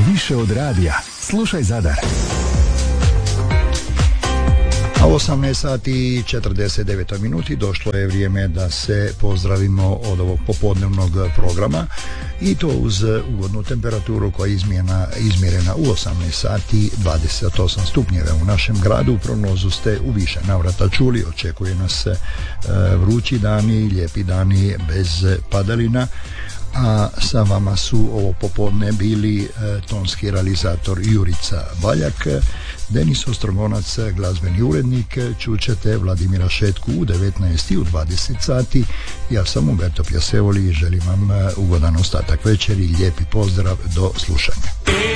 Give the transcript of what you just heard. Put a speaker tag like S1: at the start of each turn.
S1: Više od radija. Slušaj Zadar.
S2: A 18 sati i 49 minuti došlo je vrijeme da se pozdravimo od ovog popodnevnog programa i to uz ugodnu temperaturu koja je izmjerena u 18 sati 28 stupnjeva u našem gradu. Prognozu ste u više navrata čuli, očekuje nas vrući dani, lijepi dani bez padalina. A sa vama su ovo popodne bili tonski realizator Jurica Baljak, Denis Ostrogonac, glazbeni urednik, čućete Vladimira Šetku u 19 i u 20 sati. Ja sam Umberto Pjasevoli i želim vam ugodan ostatak večeri, lijepi pozdrav, do slušanja.